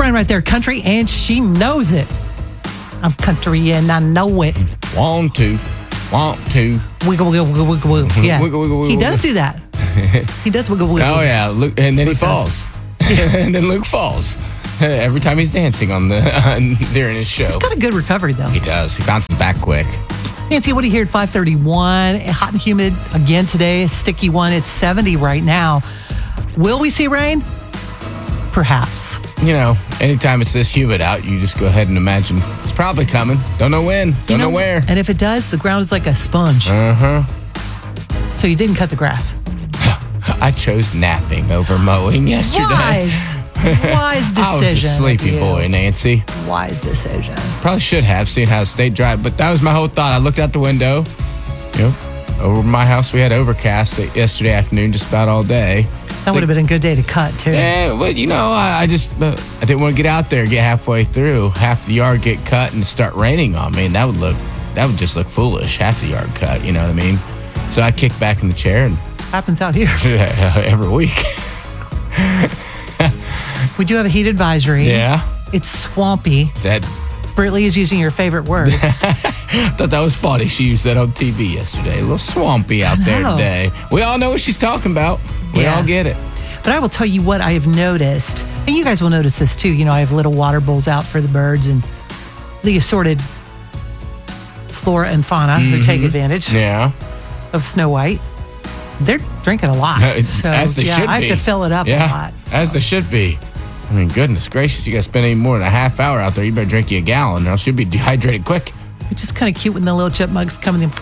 Brian right there, country, and she knows it. I'm country and I know it. Want to. Wiggle, wiggle, wiggle, wiggle, wiggle. Yeah. Wiggle, wiggle, wiggle. He does do that. He does wiggle, wiggle. Oh, yeah. Luke, and then he falls. And then Luke falls. Every time he's dancing during his show. He's got a good recovery, though. He does. He bounces back quick. Nancy, what do you hear at 5:31? Hot and humid again today. A sticky one. It's 70 right now. Will we see rain? Perhaps. You know, anytime it's this humid out, you just go ahead and imagine it's probably coming. Don't know when. Don't know where. And if it does, the ground is like a sponge. Uh-huh. So you didn't cut the grass. I chose napping over mowing yesterday. Wise decision. I was a sleepy boy, Nancy. Wise decision. Probably should have seen how it stayed dry, but that was my whole thought. I looked out the window. Over my house, we had overcast yesterday afternoon just about all day. That would have been a good day to cut, too. Yeah, but I didn't want to get out there, get halfway through, half the yard get cut, and start raining on me, and that would just look foolish. Half the yard cut, you know what I mean? So I kicked back in the chair and happens out here every week. We do have a heat advisory. Yeah, it's swampy. That Brittany is using your favorite word. I thought that was funny. She used that on TV yesterday. A little swampy out there today. We all know what she's talking about. We all get it. But I will tell you what I have noticed, and you guys will notice this too. I have little water bowls out for the birds and the assorted flora and fauna who take advantage of Snow White. They're drinking a lot. So, as they should be. I have to fill it up a lot. So. As they should be. I mean, goodness gracious, you guys spend any more than a half hour out there, you better drink you a gallon, or else you'll be dehydrated quick. It's just kind of cute when the little chipmunks come in.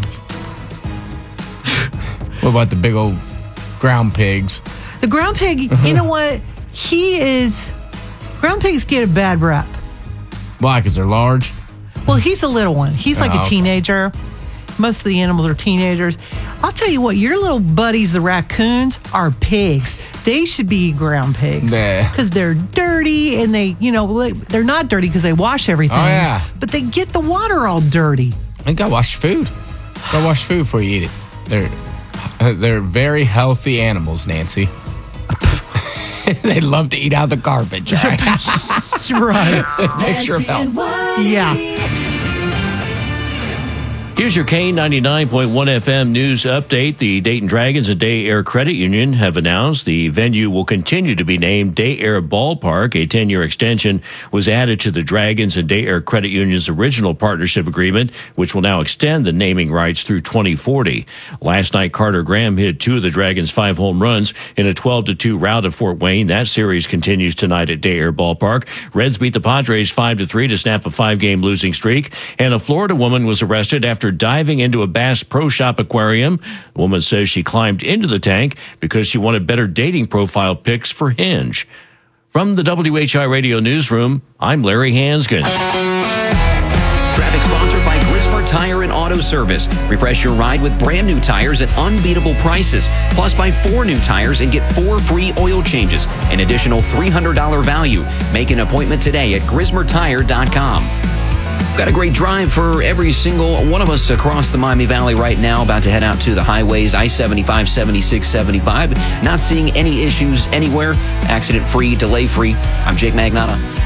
What about the big old ground pigs? The ground pig, you know what? Ground pigs get a bad rep. Why? Because they're large? Well, he's a little one. He's like a teenager. Most of the animals are teenagers. I'll tell you what, your little buddies, the raccoons, are pigs. They should be ground pigs. Because they're dirty and they're not dirty because they wash everything. Oh, yeah. But they get the water all dirty. You gotta wash your food. Gotta wash food before you eat it. They're very healthy animals, Nancy. They love to eat out of the garbage. Right? Right. Picture of health. Yeah. Here's your K99.1 FM news update. The Dayton Dragons and Day Air Credit Union have announced the venue will continue to be named Day Air Ballpark. A 10-year extension was added to the Dragons and Day Air Credit Union's original partnership agreement, which will now extend the naming rights through 2040. Last night, Carter Graham hit two of the Dragons' 5 home runs in a 12-2 rout at Fort Wayne. That series continues tonight at Day Air Ballpark. Reds beat the Padres 5-3 to snap a 5-game losing streak, and a Florida woman was arrested after diving into a Bass Pro Shop aquarium. The woman says she climbed into the tank because she wanted better dating profile pics for Hinge. From the WHI Radio Newsroom, I'm Larry Hansgen. Traffic sponsored by Grismer Tire and Auto Service. Refresh your ride with brand new tires at unbeatable prices. Plus, buy 4 new tires and get 4 free oil changes. An additional $300 value. Make an appointment today at GrismerTire.com. Got a great drive for every single one of us across the Miami Valley right now. About to head out to the highways, I-75, 76, 75. Not seeing any issues anywhere. Accident-free, delay-free. I'm Jake Magnotta.